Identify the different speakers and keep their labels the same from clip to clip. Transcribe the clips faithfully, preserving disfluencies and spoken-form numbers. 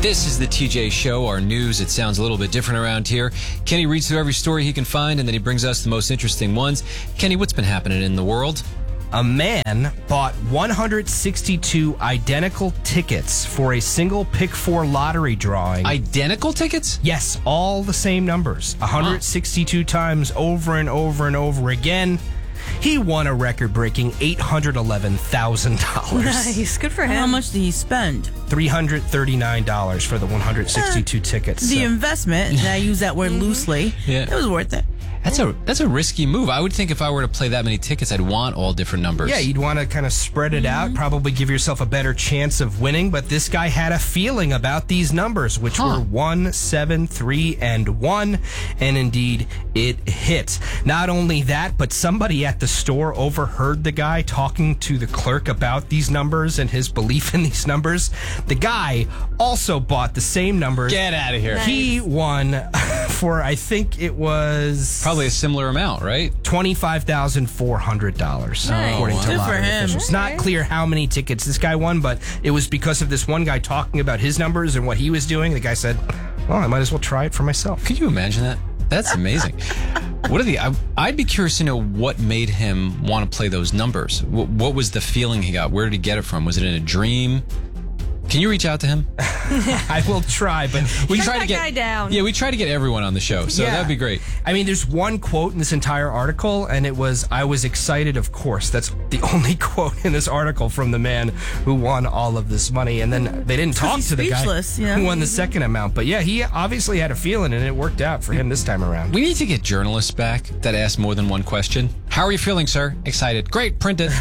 Speaker 1: This is the T J Show, our news. It sounds a little bit different around here. Kenny reads through every story he can find, and then he brings us the most interesting ones. Kenny, what's been happening in the world?
Speaker 2: A man bought one hundred sixty-two identical tickets for a single Pick four lottery drawing.
Speaker 1: Identical tickets?
Speaker 2: Yes, all the same numbers. one hundred sixty-two huh. times over and over and over again. He won a record-breaking eight hundred eleven thousand dollars.
Speaker 3: Nice. Good for him.
Speaker 4: How much did he spend?
Speaker 2: three hundred thirty-nine dollars for the one hundred sixty-two uh, tickets.
Speaker 4: The
Speaker 2: so.
Speaker 4: investment, and I use that word loosely,
Speaker 1: yeah.
Speaker 4: It was worth it.
Speaker 1: That's a that's a risky move. I would think if I were to play that many tickets, I'd want all different numbers.
Speaker 2: Yeah, you'd want to kind of spread it mm-hmm. out, probably give yourself a better chance of winning. But this guy had a feeling about these numbers, which huh. were one, seven, three, and one. And indeed, it hit. Not only that, but somebody at the store overheard the guy talking to the clerk about these numbers and his belief in these numbers. The guy also bought the same numbers.
Speaker 1: Get out of here.
Speaker 2: Nice. He won for, I think it was...
Speaker 1: Probably a similar amount, right?
Speaker 2: twenty-five thousand four hundred dollars,
Speaker 4: nice.
Speaker 2: according to
Speaker 4: Good
Speaker 2: lottery
Speaker 4: for him.
Speaker 2: officials.
Speaker 4: Okay.
Speaker 2: Not clear how many tickets this guy won, but it was because of this one guy talking about his numbers and what he was doing. The guy said, well, I might as well try it for myself.
Speaker 1: Could you imagine that? That's amazing. What are the? I, I'd be curious to know what made him want to play those numbers. What, what was the feeling he got? Where did he get it from? Was it in a dream? Can you reach out to him?
Speaker 2: I will try, but
Speaker 3: we
Speaker 1: try
Speaker 3: that
Speaker 1: to get
Speaker 3: guy down.
Speaker 1: Yeah, we try to get everyone on the show, so
Speaker 2: yeah.
Speaker 1: that'd be great.
Speaker 2: I mean, there's one quote in this entire article, and it was, "I was excited, of course." That's the only quote in this article from the man who won all of this money. And then they didn't talk to the guy
Speaker 4: yeah.
Speaker 2: who won the second amount. But yeah, he obviously had a feeling, and it worked out for him this time around.
Speaker 1: We need to get journalists back that ask more than one question. How are you feeling, sir? Excited. Great, print it.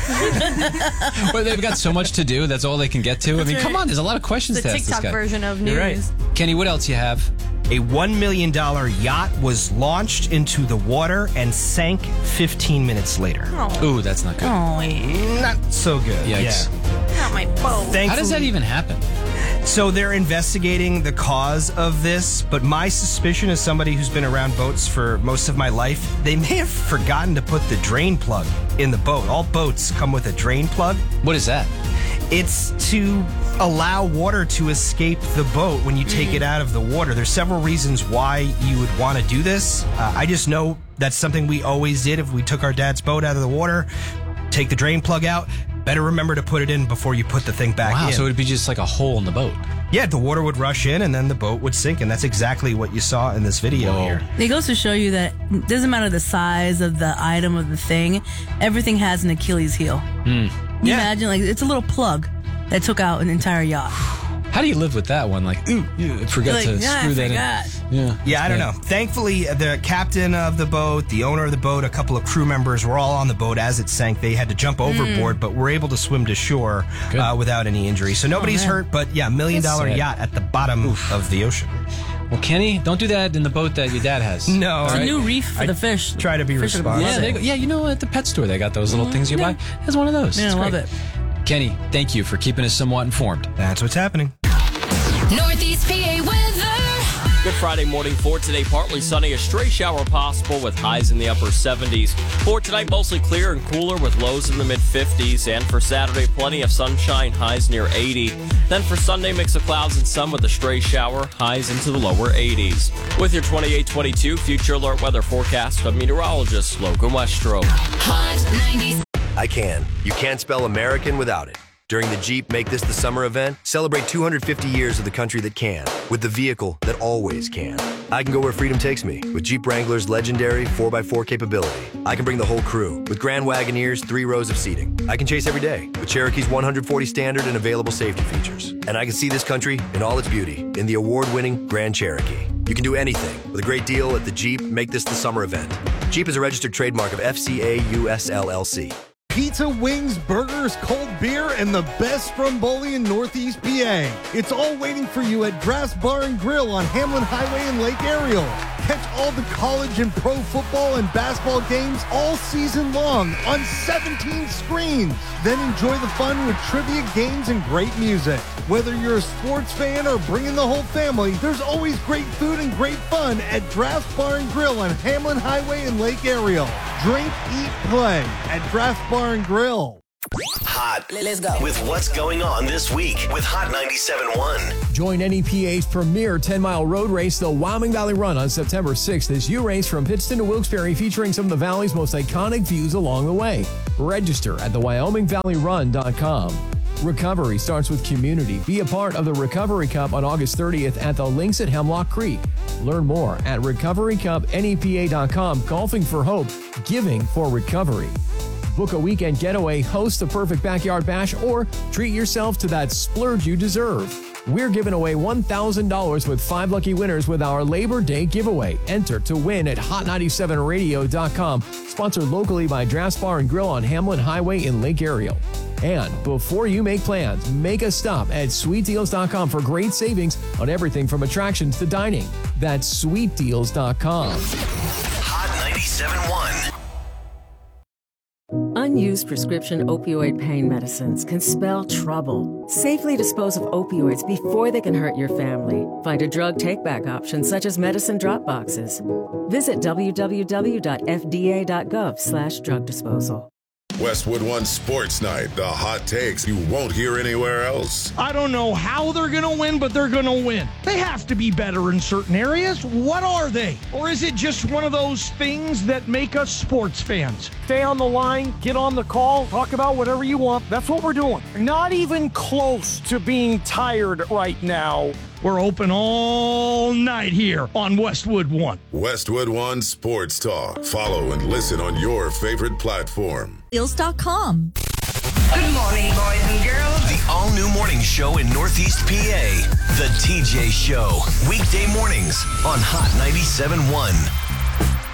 Speaker 1: Well, they've got so much to do. That's all they can get to.
Speaker 3: That's
Speaker 1: I mean,
Speaker 3: right.
Speaker 1: come on. There's a lot of questions
Speaker 3: the
Speaker 1: to ask this
Speaker 3: TikTok
Speaker 1: guy.
Speaker 3: version of news.
Speaker 2: You're right.
Speaker 1: Kenny, what else you have?
Speaker 2: A one million dollars yacht was launched into the water and sank fifteen minutes later.
Speaker 3: Oh.
Speaker 1: Ooh, that's not good.
Speaker 4: Oh,
Speaker 2: Not so good.
Speaker 1: Yikes.
Speaker 2: Yeah.
Speaker 3: Not my boat.
Speaker 1: How does that even happen?
Speaker 2: So they're investigating the cause of this, but my suspicion as somebody who's been around boats for most of my life, they may have forgotten to put the drain plug in the boat. All boats come with a drain plug.
Speaker 1: What is that?
Speaker 2: It's to allow water to escape the boat when you take mm-hmm. it out of the water. There's several reasons why you would want to do this. Uh, I just know that's something we always did if we took our dad's boat out of the water, take the drain plug out. Better remember to put it in before you put the thing back
Speaker 1: wow,
Speaker 2: in.
Speaker 1: Wow, so it would be just like a hole in the boat.
Speaker 2: Yeah, the water would rush in and then the boat would sink, and that's exactly what you saw in this video
Speaker 1: Whoa.
Speaker 2: here.
Speaker 4: It goes to show you that it doesn't matter the size of the item of the thing, everything has an Achilles heel.
Speaker 1: Mm.
Speaker 4: You
Speaker 2: Yeah.
Speaker 4: imagine, like, it's a little plug that took out an entire yacht.
Speaker 1: How do you live with that one? Like, ooh, I forgot
Speaker 4: like,
Speaker 1: to
Speaker 4: yeah,
Speaker 1: screw
Speaker 4: I
Speaker 1: that
Speaker 4: forgot.
Speaker 1: in. Yeah,
Speaker 2: Yeah, I don't
Speaker 1: bad.
Speaker 2: know. Thankfully, the captain of the boat, the owner of the boat, a couple of crew members were all on the boat as it sank. They had to jump overboard, but were able to swim to shore uh, without any injury. So nobody's
Speaker 4: man.
Speaker 2: hurt, but yeah, million
Speaker 1: That's
Speaker 2: dollar
Speaker 1: sad.
Speaker 2: yacht at the bottom
Speaker 1: Oof.
Speaker 2: of the ocean.
Speaker 1: Well, Kenny, don't do that in the boat that your dad has.
Speaker 2: No.
Speaker 4: It's
Speaker 2: Right.
Speaker 4: a new reef for
Speaker 2: I
Speaker 4: the fish.
Speaker 2: Try to be
Speaker 4: Fish are
Speaker 2: responsible.
Speaker 1: Yeah, they, yeah, you know, at the pet store, they got those little things you
Speaker 4: yeah.
Speaker 1: buy. There's one of those.
Speaker 4: Yeah,
Speaker 1: It's
Speaker 4: I love
Speaker 1: great.
Speaker 4: it.
Speaker 1: Kenny, thank you for keeping us somewhat informed.
Speaker 2: That's what's happening.
Speaker 5: Northeast P A weather.
Speaker 6: Good Friday morning for today. Partly sunny, a stray shower possible with highs in the upper seventies. For tonight, mostly clear and cooler with lows in the mid fifties. And for Saturday, plenty of sunshine, highs near eighty. Then for Sunday, mix of clouds and sun with a stray shower, highs into the lower eighties. With your twenty-eight twenty-two Future Alert weather forecast from meteorologist Logan Westro.
Speaker 5: Hot nineties.
Speaker 7: I can. You can't spell American without it. During the Jeep Make This the Summer event, celebrate two hundred fifty years of the country that can, with the vehicle that always can. I can go where freedom takes me, with Jeep Wrangler's legendary four by four capability. I can bring the whole crew, with Grand Wagoneer's three rows of seating. I can chase every day, with Cherokee's one hundred forty standard and available safety features. And I can see this country in all its beauty, in the award-winning Grand Cherokee. You can do anything, with a great deal at the Jeep Make This the Summer event. Jeep is a registered trademark of F C A U S L L C.
Speaker 8: Pizza, wings, burgers, cold beer, and the best Stromboli in Northeast P A. It's all waiting for you at Draft's Bar and Grill on Hamlin Highway in Lake Ariel. Catch all the college and pro football and basketball games all season long on seventeen screens. Then enjoy the fun with trivia games and great music. Whether you're a sports fan or bringing the whole family, there's always great food and great fun at Draft's Bar and Grill on Hamlin Highway in Lake Ariel. Drink, eat, play at Draft's Bar and Grill.
Speaker 3: Hot.
Speaker 5: Let's go.
Speaker 3: With what's going on this week with Hot ninety-seven point one.
Speaker 9: Join N E P A's premier ten-mile road race, the Wyoming Valley Run, on September sixth as you race from Pittston to Wilkes-Barre, featuring some of the Valley's most iconic views along the way. Register at the wyoming valley run dot com. Recovery starts with community. Be a part of the Recovery Cup on August thirtieth at the Links at Hemlock Creek. Learn more at recovery cup N E P A dot com. Golfing for Hope, giving for recovery. Book a weekend getaway, host a perfect backyard bash, or treat yourself to that splurge you deserve. We're giving away one thousand dollars with five lucky winners with our Labor Day giveaway. Enter to win at hot ninety-seven radio dot com. Sponsored locally by Drafts Bar and Grill on Hamlin Highway in Lake Ariel. And before you make plans, make a stop at sweet deals dot com for great savings on everything from attractions to dining. That's sweet deals dot com.
Speaker 3: Hot ninety-seven point one.
Speaker 10: Unused prescription opioid pain medicines can spell trouble. Safely dispose of opioids before they can hurt your family. Find a drug take-back option such as medicine drop boxes. Visit w w w dot f d a dot gov slash drug disposal.
Speaker 11: Westwood One Sports Night, the hot takes you won't hear anywhere else.
Speaker 12: I don't know how they're going to win, but they're going to win. They have to be better in certain areas. What are they? Or is it just one of those things that make us sports fans? Stay on the line, get on the call, talk about whatever you want. That's what we're doing. Not even close to being tired right now. We're open all night here on Westwood One.
Speaker 11: Westwood One Sports Talk. Follow and listen on your favorite platform.
Speaker 13: Deals dot com.
Speaker 14: Good morning, boys and girls.
Speaker 3: The all-new morning show in Northeast P A. The T J Show. Weekday mornings on Hot ninety-seven point one.